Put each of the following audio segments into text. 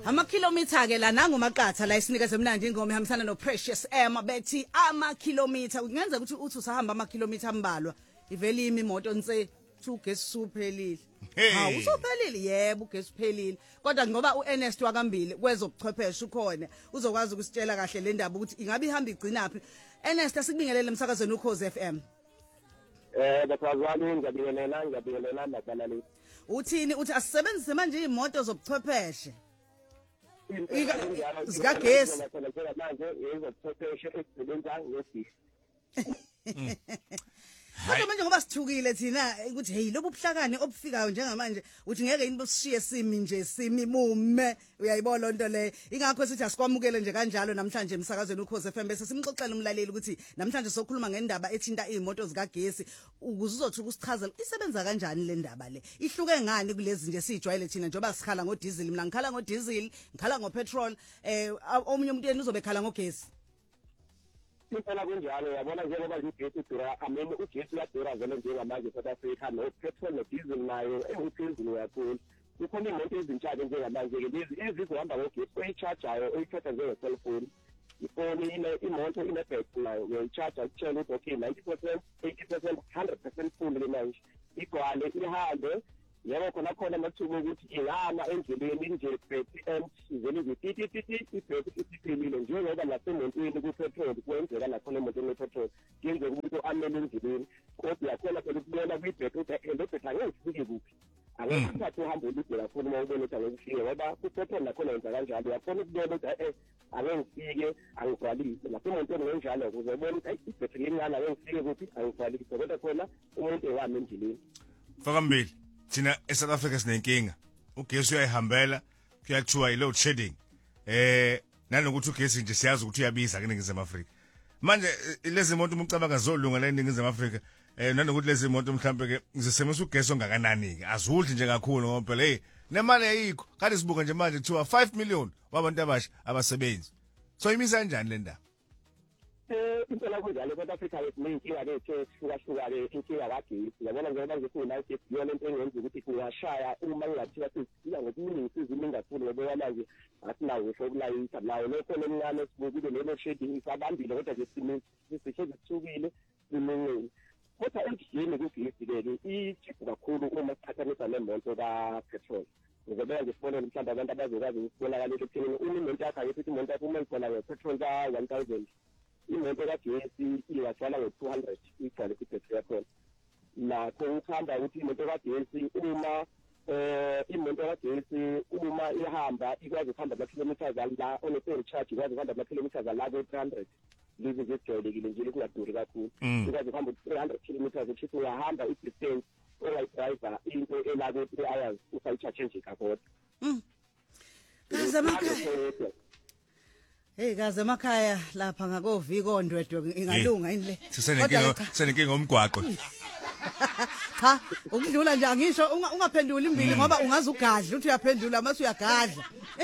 Amakhilomitha ke la nangumaqatha la isinikeze mnandi ingoma ihambisana no Precious Emma bethi amakhilomitha kungenza ukuthi uthi usahamba amakhilomitha ambalwa ivele imoto nse ugesi suphelile ha usophelile yebo ugesi uphelile kodwa ngoba uErnest wakambili kwezobuchwepheshe ukhona uzokwazi ukusitshela kahle le ndaba ukuthi ingabe ihamba igcinaphi. Ernest asikubingelele emsakazweni uKhozi FM. Bakwazani ngiyabingelela nabalali. Uthini uthi asisebenzise manje imoto zobuchwepheshe zikagesi manje yezobuchwepheshe esisebenza ngogesi. Kodwa manje ngoba sithukile thina ukuthi hey lobu buhlakani obufikayo njengamanje uthi ngeke yini busishiye simi nje simi mume uyayibona lonto le ingakho sithi asikwamukele nje kanjalo namhlanje emsakazweni uKhozi FM bese simxoxela umlaleli ukuthi namhlanje sokhuluma ngendaba ethinta izimoto zikagesi ukuze uzothi ukusichazela isebenza kanjani le ndaba le ihluke ngani kulezi nje sijwayele thina njengoba sikhala ngodiesel mina ngikhala ngodiesel ngikhala ngopetrol omunye umuntu yena uzobe khala ngogesi. Impela kunjalo yabona njengoba ugesi udura amene ugesi uyadura vele njengamanje South Africa no petrol no diesel nayo ephezulu kakhulu. Kukhona imoto ezintsha njengamanje ke lezi ezizohamba ngogesi oyichargeayo oyithatha njenge cellphone. Ifoni imoto ine battery nayo uyicharge ukutshela ukuthi okay 90% 80% 100% full le manje igcwale ihambe yebo khona amathuba ukuthi ingama endleleni nje battery empty vele izitititi ibhattery isiphelile njengoba nasemontweni kupetrol kwenzeka nakhona emotweni yepetrol kuyenzeka umuntu amele endleleni kodwa yakhona phela ukubona kwibhattery ukuthi le battery angeke ifike kuphi angeke uhambe ulude kakhulu uma ubona ukuthi angeke ngoba kupetrol nakhona yenza kanjalo yakhona ukubona ukuthi angeke ngifike angigcwalise nasemontweni ngenjalo ukuze ubone ukuthi ibhattery incane angeke ngifike kuphi angigcwalise kodwa khona umuntu ewami endleleni Fakambili thina eSouth Africa sinenkinga ugesi uyayihambela kuyathiwa i-load shedding nanokuthi ugesi nje siyazi ukuthi uyabiza ke eNingizimu Afrika manje lezi moto umcabanga zolunga la eNingizimu Afrika nanokuthi lezi moto mhlambe ke zisebenza ugesi ongakanani ke azudli nje kakhulu ngoba phela hey nemali ayikho kanti sibuka nje manje kuthiwa 5 million wabantu abasha abasebenzi so imisa kanjani le ndaba. Impela kunjalo South Africa yesinkinga lethe sihluka ke inkinga kagesi yabona njengoba nje ku-United yona into engenza ukuthi kungashaya uma ngingathiwa sisiya ngokulungisa izimo engakhulu ngoba manje asinawo ngisho ukulayitha nawo lokho lemncane sibukile lelo shedding isabambile kodwa nje sisisheze sithukile imincane kodwa endlini kugesi ke ichiphu kakhulu uma sithathanisa nemoto ka-petrol ngoba nje sibona mhlawumbe abantu abazokwazi ukubonakala ukuthi imoto yakho ayithi imoto yakho uma ikhona nge-petrol ka-1000 imoto kagesi iwagcwala ngo-200 igcwale ibhetri yakhona nakho ukuhamba ukuthi imoto kagesi uma ihamba ikwazi ukuhamba ama-kilometers la one-full charge ikwazi ukuhamba ama-kilometers la ku-300 lezi zezijwayelekile nje kungaduri kakhulu ikwazi ukuhamba 300 kilometers uchithi uyahamba i-distance owayidrayiva into elako 3 hours usayi-charge nje kakodwa Hey kaze emakhaya lapha ngakoviko ndwedwe ingalunga yini le. Senenkinga omgwaqo. Cha, ukudlula nje angisho ungaphendula imbili ngoba ungaze ugadla uthi uyaphendula mase uyagadla.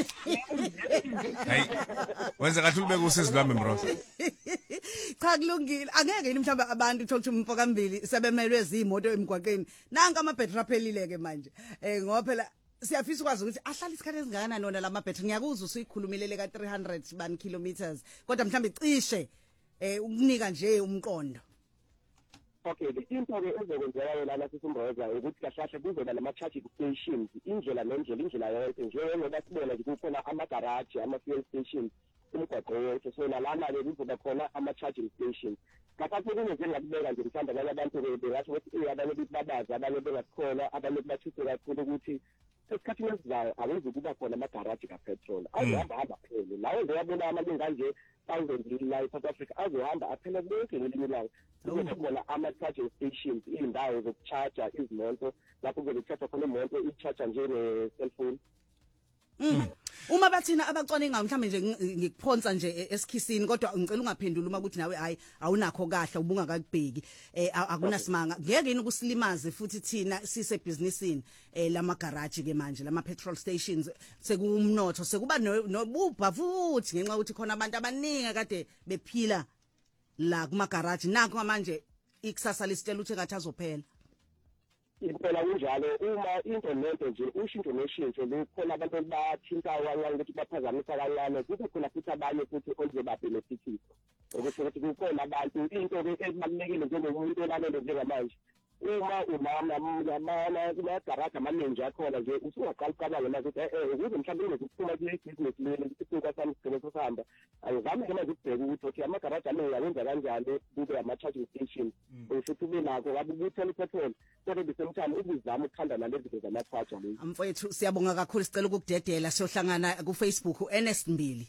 Hey. Wenza ngathi ubeke usizi lwami bro. Cha kulungile angeke yini mhlawumbe abantu uthola ukuthi umfoka mbili sebemelwe ezimoto emgwaqeni. Nanka ama battery aphelile ke manje. Ngoba phela siyafisa ukwazi ukuthi ahlala isikhathi esingakanani nona lama battery ngiyakuzwa usikhulumilele ka 300 ban kilometers kodwa mhlambe cishe ukunika nje umqondo. Okay into ke ezokwenzeka lana sisimbroza ukuthi kahle kuzoba nama charging stations indlela yonke njengoba sibona nje kukhona ama garage ama fuel stations umgwaqo wonke so lana ke kuzoba khona ama charging stations kakade kunje ngakubeka nje mhlawumbe abanye abantu bengathi ukuthi abanye babaza abanye bengakhona abanye bathuthe kakhulu ukuthi esikhathini esizayo awezi kuba khona ama-garage ka-petrol azohamba aphele lawo ngiyabona amaningi kanje 1000 la eSouth Africa azohamba aphele bonke ngelinye ilanga kuzoba khona ama-charging stations iy'ndawo zokucharger izimoto lapho kuzobe khona imoto i-charger njenge-cellphone. Uma bathina abacwaninga mhlambe nje ngikuphonsa nje esikhisini kodwa ngicela ungaphendula uma kuthi nawe hayi awunakho kahle ubunga kakubheki akunasimanga ngeke yini ukusilimaze futhi thina sise businessini lama garage ke manje lama petrol stations sekumnotho sekuba nobubha futhi ngenxa ukuthi khona abantu abaningi kade bephila la kuma garage nakho manje ikusasa lisitela ukuthi ngathi azophela. impela kunjalo uma into nento nje ushintsho noshintsho lukhona abantu bathintayo kancane ukuthi baphazamisa kancane kube khona futhi abanye futhi ozobabhenefithisa ukuthi kukhona abantu into ebalulekile njengomuntu olalele njengamanje uma umama kumagaraji amaningi akhona nje usungaqala ucabange manje ukuthi ukuze mhlawumbe ngizokuphuma kule business leli isifuka sami sigcine sihamba ayivame ke manje ukubheka ukuthi okay amagaraji amaningi awenza kanjani kube ama-charging station futhi ube nakho ngabe ukuthola ipetrol kodwa bisemthamo ukuzama ukukhanda nalezi zinto zama-charger lezi. Mfowethu siyabonga kakhulu, sicela ukukudedela siyohlangana ku-Facebook Ernest Mbili.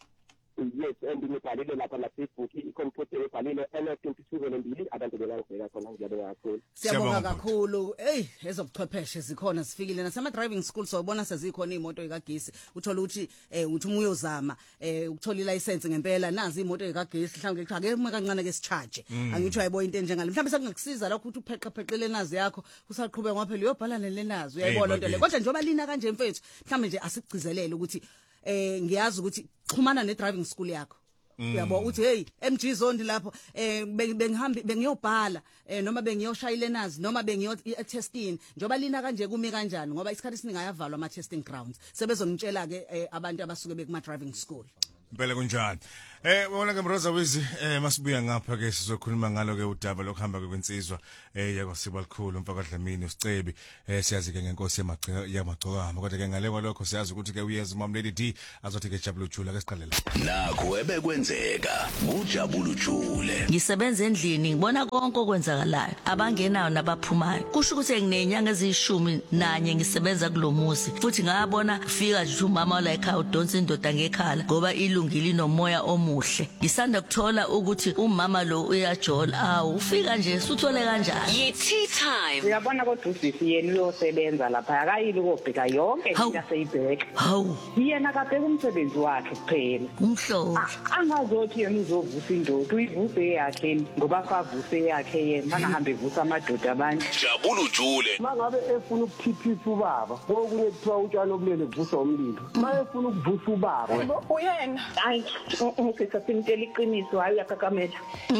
Yes, ngibhalile lapha na Facebook i-computer ebhalile NS22 abantu belangibheka khona ngiyabonga kakhulu. Siyabonga kakhulu. Ezobuchwepheshe zikhona zifikile nasema driving school sobona sezikhona imoto ekagesi uthola ukuthi uthi uma uyozama ukuthola ilicense ngempela nazi imoto ekagesi mhlawumbe ake kancane ke sicharge angithi ayibo into enjengale mhlawumbe sekungakusiza lokho ukuthi upheqapheqele nazi yakho usaqhubeka ngaphela uyobhala nelenazi uyayibona lonto le kodwa njengoba lina kanje mfethu mhlawumbe nje asikugcizelele ukuthi ngiyazi ukuthi xhumana ne driving school yakho uyabo uthi hey MG Zondi lapho bengihambi bengiyobhala noma bengiyoshayile nazi noma bengiyo testing njoba lina kanje kumi kanjani ngoba isikhathi siningi ayavalwa ama testing grounds sebezongitshela ke abantu abasuke bekuma driving school. Impela kunjani wona ke Mroza Wizi masibuya ngapha ke sizokhuluma ngalo ke udaba lokuhamba kwensizwa yakwaSiba likhulu mfaka Dlamini uSicebi siyazi ke ngenkosi yamagcokama kodwa ke ngale kwalokho siyazi ukuthi ke uyeza uMam Lady D azothi ke Jabulu Jule ke siqale la nakho ebekwenzeka uJabulu Jule ngisebenza endlini ngibona konke okwenzakalayo abangenayo nabaphumayo kusho ukuthi nginenyanga ezishumi ngisebenza kulomuzi futhi ngabona kufika nje umama la ekhaya udonsa indoda ngekhala ngoba ilungile inomoya omuhle ngisanda kuthola ukuthi umama lo uyajola ufika nje suthole kanjani yithi time uyabona kodwa usisi yena uyosebenza lapha akayili ukubheka yonke into aseyibheka yena kabheka umsebenzi wakhe kuphela umhlobo angazothi yena uzovusa indoda uyivuse yakhe ngoba favuse yakhe yena angahambe evusa amadoda abantu Jabulu Jule mangabe efuna ukuphiphisa ubaba okunye kuthiwa utshani obulele kuvusa umlilo mayefuna ukuvusa ubaba uyena hayi sisasintela iqiniso hayi uyakakamela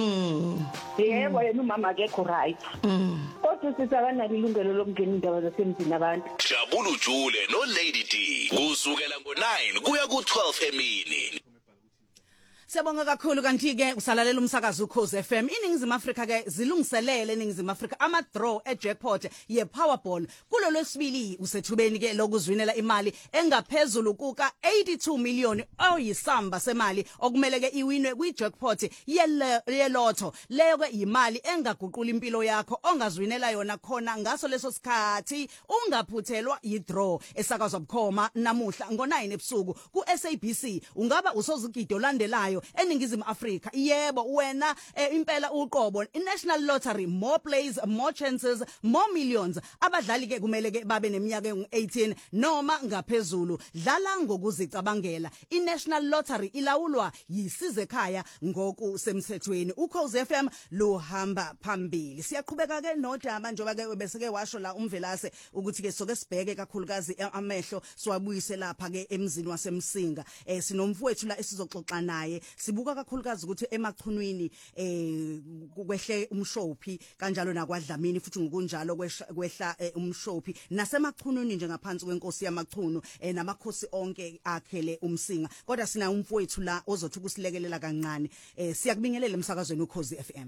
yebo yena umama akekho right kodwa sisabanalo ilungelo lokungena indaba zasemzini abantu Jabulu Jule no Lady D kusukela ngo9 kuya ku12 emini. Siyabonga kakhulu kanti ke usalalela umsakazo uKhosi FM iningizimu Afrika ke zilungiselele iningizimu Afrika ama draw ejackpot ye Powerball kulo lwesibili usethubeni ke lokuzwinela imali engaphezulu kuka 82 million oyisamba semali okumele ke iwinwe kwijackpot ye lotto leyo ke imali engaguqula impilo yakho ongazwinela yona khona ngaso leso sikhathi ungaphuthelwa yidraw esakazwa bukhoma namuhla ngo9 ebusuku ku SABC ungaba usozigido landelayo eningizimu Afrika yebo wena impela uqobo iNational Lottery more plays more chances more millions abadlali ke kumele ke babe neminyaka engu18 noma ngaphezulu dlala ngokuzicabangela iNational Lottery ilawulwa yisize ekhaya ngokusemthethweni uKhosi FM luhamba phambili siyaqhubeka ke nodaba njoba ke bese ke washo la umvelase ukuthi ke soke sibheke kakhulukazi amehlo siwabuyise lapha ke emzini wasemsinga sinomfowethu la esizoxoxa naye sibuka kakhulukazi ukuthi emachunwini kwehle umshophi kanjalo nakwaDlamini futhi ngokunjalo kwehla umshophi nasemachunwini nje ngaphansi kwenkosi yamachunu namakhosi onke akhele umsinga kodwa sina umfowethu la ozothi kusilekelela kancane siyakubingelela emsakazweni uKhosi FM.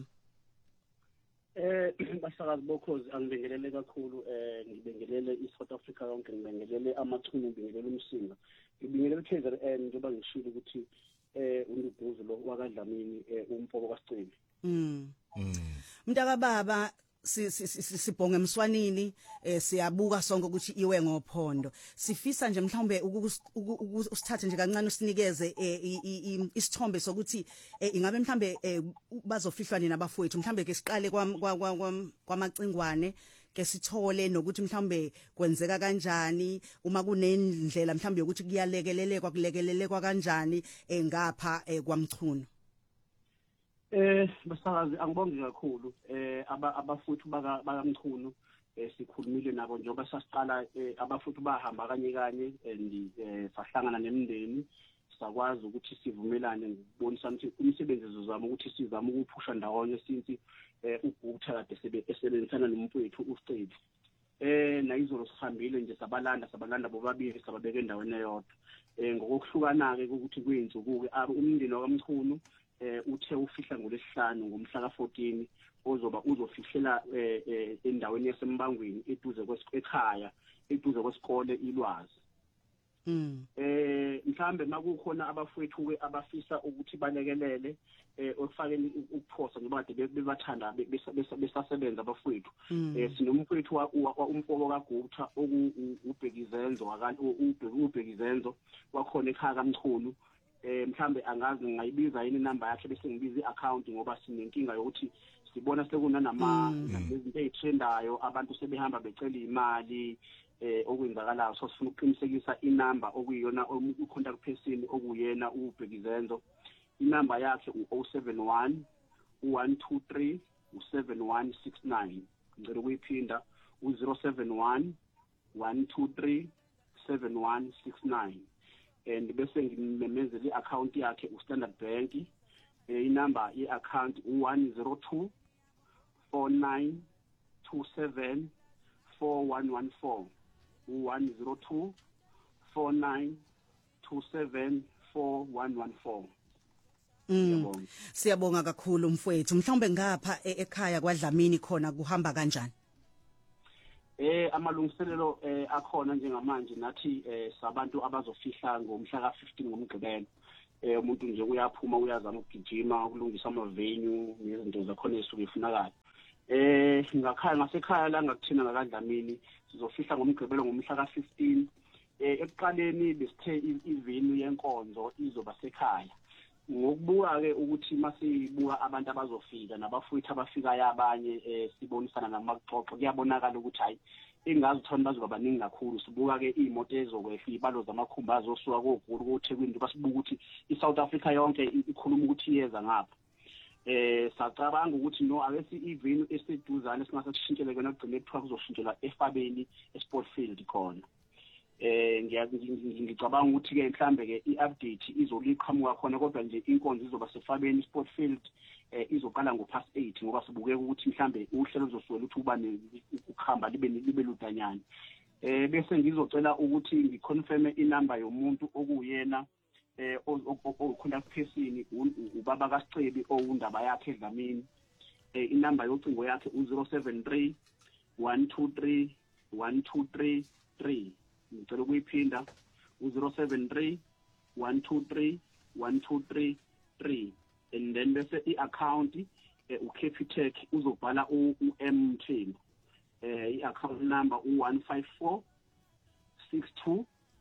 Basakazi bokhozi angibingelele kakhulu ngibingelele iSouth Africa yonke ngibingelele amachunu ngibingelele umsinga ngibingelele KZN njengoba ngishilo ukuthi unduduzo lo wakaDlamini umfoko kaSicebi mntaka baba sibonge emswanini siyabuka sonke ukuthi iwe ngophondo sifisa nje mhlawumbe usithathe nje kancane usinikeze isithombe sokuthi ingabe mhlawumbe bazofihlwa nina abafowethu mhlawumbe ke siqale kwamacingwane ke sithole nokuthi mhlawumbe kwenzeka kanjani uma kunendlela mhlawumbe ukuthi kulekelelekwa kanjani ngapha kwamchunu. Basakazi angibonge kakhulu abafuthu bakamchunu sikhulumile nabo njengoba sasiqala abafuthu bahamba kanye and sahlangana nemindeni sakwazi ukuthi sivumelane ngibonisa ukuthi umsebenzi uzozama ukuthi sizame ukuphusha ndawonye since uGupta kade esebenzisana nomfowethu uSicebi nayizolo sihambile nje sabalanda bobabili sababeka endaweni eyodwa ngokuhlukana ke ukuthi kuyinsuku ke umndeni wakamchunu uthe ufihla ngolesihlanu ngomhla ka14 uzofihlela endaweni yasembangweni eduze ekhaya eduze kwesikole ilwazi mhlambe makukhona abafowethu ke abafisa ukuthi balekelele okufakeni ukuphosa ngoba kade bebathanda besasebenza abafowethu sinomfowethu umfoko kaGupta ubhekizenzo ubhekizenzo wakhona ekhaya kaMchunu mhlambe angazi ngayibiza yini number yakhe bese ngibiza iaccount ngoba sinenkinga yokuthi sibona sekunanama nezinto ezitrendayo abantu sebehamba becela imali okwenzakalayo so sifuna ukuqinisekisa inamba okuyiyona ucontact person okuyena ubhekizenzo inamba yakhe u071 123 7169 ngicela ukuyiphinda u071 123 7169 and bese ngimemezela iaccount yakhe uStandard Bank inamba iaccount u102 4927 4114 u102 4927 4114 Siyabonga kakhulu mfowethu mhlawumbe ngapha ekhaya kwaDlamini khona kuhamba kanjani amalungiselelo akhona njengamanje nathi sabantu abazofihla ngomhla ka15 ngomgqibelo umuntu nje uyaphuma uyazama ukugijima ukulungisa amavenue nezinto zakhona esuke ifunakala ngasekhaya la ngakuthina ngakaDlamini sizofihla ngomgqibelo ngomhla ka15 ekuqaleni besithe ivenue yenkonzo izoba sekhaya ngokubuka ke ukuthi masibuka abantu abazofika nabafowethu abafikayo abanye sibonisana namaxoxo kuyabonakala ukuthi hayi ingazi uthona bazoba baningi kakhulu sibuka ke imoto ezokwehla ibalo zamakhumba azosuka koGulu koThekwini basibuka ukuthi iSouth Africa yonke ikhuluma ukuthi iyeza ngapha sacabanga ukuthi no akesi ivenue eseduzane singasashintshele kona kugcine kuthiwa kuzoshintshelwa eFabeni eSportfield khona ngiyacabanga ukuthi ke mhlambe ke iupdate izoliqhamuka khona kodwa nje inkonzo izoba seFabeni Sportfield izoqala ngo8:30 ngoba sibukeka ukuthi mhlambe uhlelo luzosuka luthi uba ukukhamba libe ludanyana bese ngizocela ukuthi ngiconfirm inamba yomuntu okuyena ocontact person ubaba kaSicebi owundaba yakhe eDlamini inamba yocingo yakhe u073 123 1233 ngicela ukuyiphinda u073 123 1233 and then bese iaccount uCapitec uzobhala uM Mthembu iaccount number u154 62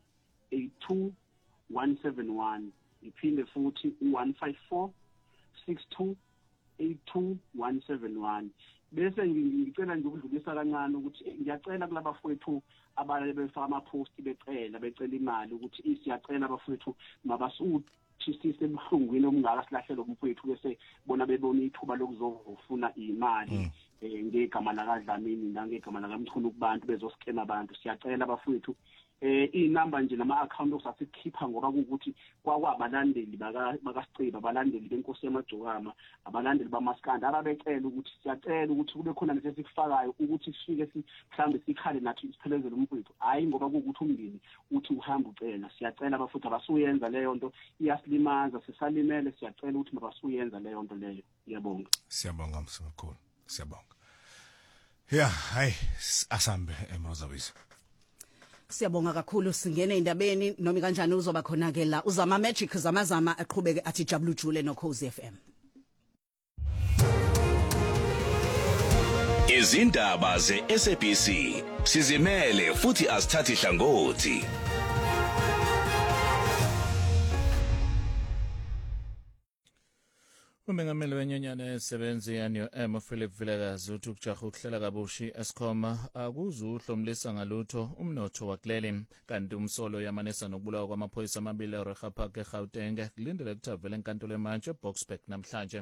82 171 iphinde futhi u154 62 82 171 bese ngicela nje ukudlulisa kancane ukuthi ngiyacela kulaba bafowethu abale befaka ama-post becela imali ukuthi siyacela abafowethu mabasuthi sisebuhlungwini obungaka silahlele umfowethu bese bona bebona ithuba lokuzofuna imali ngegama lakaDlamini nangegama lakaMchunu kubantu bezosikema abantu siyacela abafowethu inamba nje nama-account osasikhipha ngoba kuwukuthi kwakwabalandeli bakaSicebi abalandeli benkosi yamajokama abalandeli bamaskanda ababecela ukuthi siyacela ukuthi kube khona lesikufakayo ukuthi sifike mhlambe sikhale nathi siphelezele umfowethu hayi ngoba kuwukuthi umndeni uthi uhamba ucela siyacela abafowethu abasuyenza leyo nto iyasilimaza sisalimele siyacela ukuthi mabasuyenza leyo nto leyo ngiyabonga siyabonga msakakhulu siyabonga hayi asambe emozabisi Siyabonga kakhulu singene indabeni noma kanjani uzoba khona ke la uzama magic zamazama aqhubeke athi Jabulu Jule no Khosi FM Izindaba zeSABC sizimele futhi asithathi hlangothi Umengameli wenyonyana esebenzi yani Philip Vilakazi uthi ukujaha ukuhlela kabushi Eskom akuzuhlomlisa ngalutho umnotho wakuleli kanti umsolo yamanesa nokubulawa kwamaphoyisa amabili eRecha Park eGauteng kulindele ukuthi avele enkantolo emantshi eBoksburg namhlanje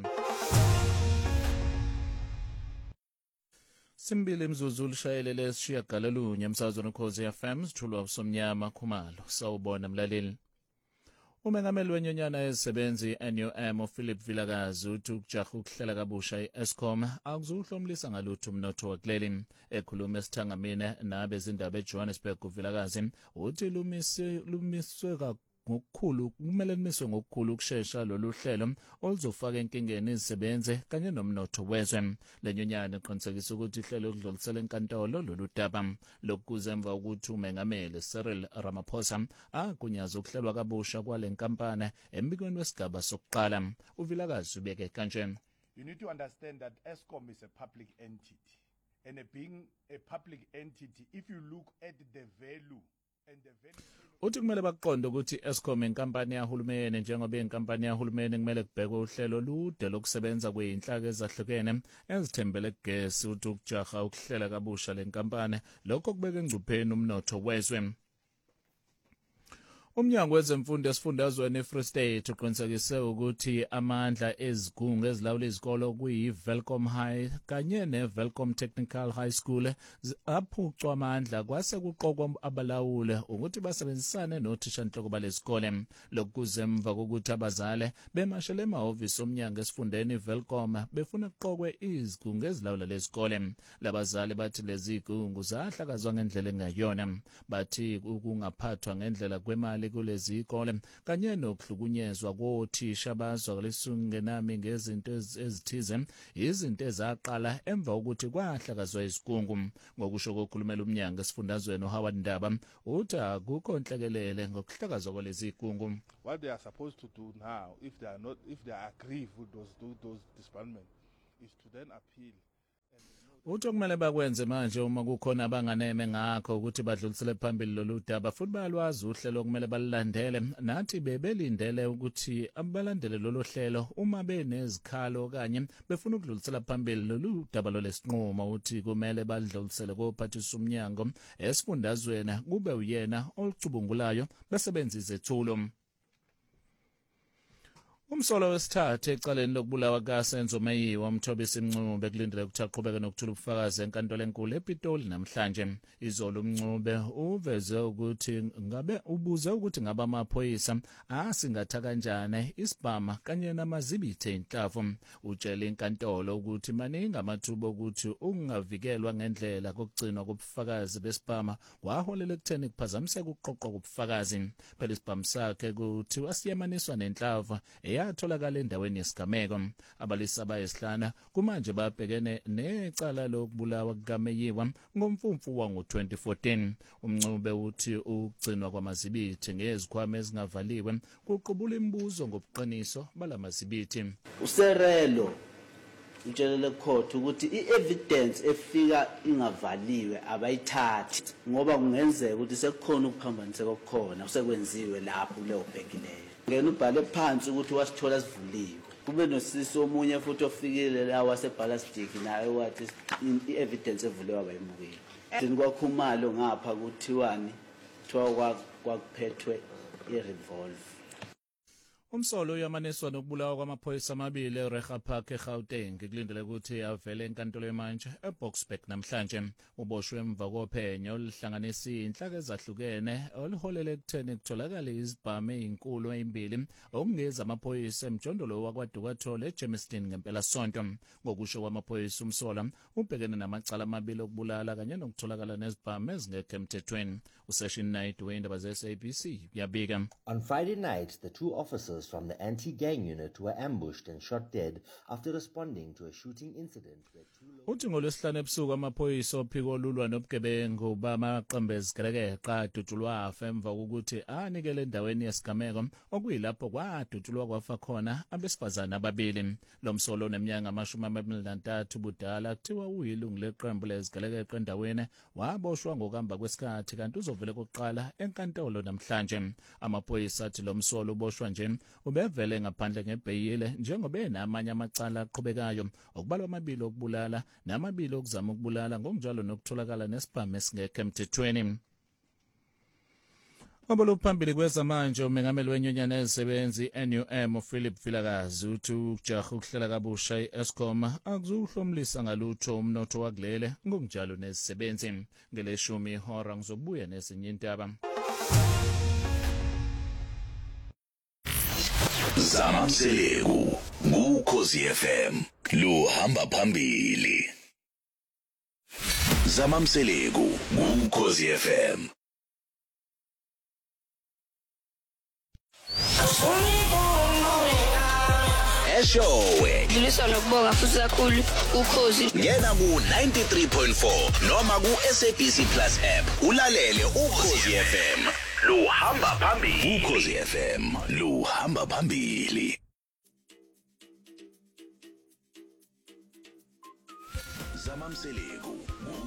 Simbili imzuzu lishayelele esishiyagalolunye emsazweni Khosi FM sithulwa usomnyama Khumalo sawubona mlaleli Umengameli wenyonyana yezisebenzi NUM uPhilip Vilakazi uthi ukujaha ukuhlela kabusha i-Eskom akuzuhlomlisa ngalutho umnotho wakuleli. Ekhuluma esithangamine nabezindaba eJohannesburg uVilakazi uthi lumiswe kumele limiswe ngokukhulu ukushesha lolu hlelo oluzofaka enkingeni izisebenzi kanye nomnotho wezwe. Le nyonyana iqinisekisa ukuthi ihlelo lokudlulisela enkantolo lolu daba lokhu kuzemva ukuthi umengameli Cyril Ramaphosa agunyaza ukuhlelwa kabusha kwale nkampani embikweni wesigaba sokuqala. uVilakazi ubeke kanje. You need to understand that Eskom is a public entity, and being a public entity, if you look at the value and the value. Uthi kumele baqonde ukuthi Eskom inkampani yahulumeni njengoba inkampani yahulumeni kumele kubhekwe uhlelo lude lokusebenza kweinhlaka ezahlukene ezithembele kugesi. Uthi ukujaha ukuhlela kabusha lenkampani lokho kubeka engcupheni umnotho wezwe. Umnyango wezemfundo esifundazweni eFree State uqinisekise ukuthi amandla ezigungu ezilawula izikolo kuyi-Welcome High kanye ne-Welcome Technical High School aphucwa amandla kwase kuqokwa abalawule ukuthi basebenzisane nothishanhloko balezikole. Lokhu kuzemva kokuthi abazali bemashele emahhovisi omnyango esifundeni iWelcome befuna kuqokwe izigungu ezilawula lezikole. Labazali bathi lezi zigungu zahlakazwa ngendlela engayona. Bathi ukungaphathwa ngendlela kwemali kulezi izikole kanye nokuhlukunyezwa kothisha bazwakalisa ungenami ngezinto ezithize izinto ezaqala emva ukuthi kwahlakazwa izigungu. Ngokusho kokhulumela umnyango esifundazweni uHoward Ndaba uthi akukho nhlekelele ngokuhlakazwa kwalezi zigungu. What they are supposed to do now, if they are aggrieved with those disbandment, is to then appeal. Uthi okumele bakwenze manje uma kukhona abanganeme ngakho ukuthi badlulisele phambili lolu daba futhi bayalwazi uhlelo okumele balilandele nathi bebelindele ukuthi abalandele lolu hlelo uma benezikhalo kanye befuna ukudlulisela phambili lolu daba lolesinqumo. Uthi kumele badlulisele kophathisa umnyango esifundazweni kube uyena olucubungulayo besebenza izethulo. Umsolo wesithathu ecaleni lokubulawa kaSenzo Meyiwa uMthobisi Mncube kulindele ukuthi aqhubeke nokuthula ubufakazi enkantolo enkulu ePitoli namhlanje. Izolo uMncube ubuze ukuthi ngabe amaphoyisa asingatha kanjani isibhama kanye namazibithe enhlavu. Utshela inkantolo ukuthi maningi amathuba ukuthi ungavikelwa ngendlela kokugcinwa kobufakazi besibhama kwaholela ekutheni kuphazamiseka ukuqoqwa kobufakazi. Phela isibhamu sakhe ukuthi wasiyamaniswa nenhlavu yatholakala endaweni yesigameko. Abalisi abayisihlanu kumanje babhekene necala lokubulawa kukaMeyiwa ngomfumfu wango-2014. uMncube uthi ukugcinwa kwamazibithi ngezikhwama ezingavaliwe kuqubula imibuzo ngobuqiniso balamazibithi. Userelo utshelele court ukuthi i-evidence efika ingavaliwe abayithathi ngoba kungenzeka ukuthi sekukhona ukuphambaniseka okukhona kusekwenziwe lapho kuleyo bhekileyo. Ngena ubhale phansi ukuthi wasithola sivuliwe. Kube nosisi omunye futhi ofikile la wasebhalastic naye wathi i-evidence evuliwe abayimukile. Then kwakhumalo ngapha kuthiwani kuthiwa kwakuphethwe i-revolve. Umsolo uyamaniswa nokubulawa kwamaphoyisa amabili eReha Park eGauteng kulindele ukuthi avele enkantolo yamanje eBoksburg namhlanje. Uboshwe emva kophenyo oluhlanganisa inhlaka ezahlukene oluholele ekutheni kutholakale izibhamu ezinkulu ezimbili okungeza amaphoyisa emjondolo wakwaDukathole eGermiston ngempela sonto. Ngokusho kwamaphoyisa umsola ubhekene namacala amabili okubulala kanye nokutholakala nezibhamu ezingekho emthethweni. Usession Night weindaba zeSABC yabika. On Friday night, the two officers from the anti-gang unit were ambushed and shot dead after responding to a shooting incident where uthi ngolwesihlanu ebusuku amaphoyisa ophiko olulwa nobugebengu bamaqembu ezigelekeqa adutshulwa afa emva kokuthi anikele endaweni yesigameko okuyilapho kwadutshulwa kwafa khona abesifazane ababili. Lo msolo oneminyaka ama-23 budala kuthiwa uyilungu leqembu lezigelekeqa endaweni waboshwa ngokuhamba kwesikhathi kanti uzovele kokuqala enkantolo namhlanje. Amaphoyisa athi lo msolo uboshwa nje ubevele ngaphandle ngebheyile njengoba enamanye amacala aqhubekayo okubalwa amabili okubulala namabili okuzama ukubulala ngokunjalo nokutholakala nesibhamu esingekho emthethweni. Phambili kwezamanje umengameli wenyonyana yezisebenzi NUM uPhilip Vilakazi uthi ukujaha ukuhlela kabusha i-Eskom akuzuhlomlisa ngalutho umnotho wakulele ngokunjalo nezisebenzi. Ngeleshumi ihora ngizobuya nezinye indaba. Zamamseleku kuKhosi FM luhamba phambili. Zamamseleku kuKhosi FM. Eshowe Ngilisa nokubonga futhi kakhulu uKhosi. ngena ku 93.4 noma ku SABC Plus app ulalele uKhosi FM luhamba phambili. uKhosi FM luhamba phambili. Zamamseleku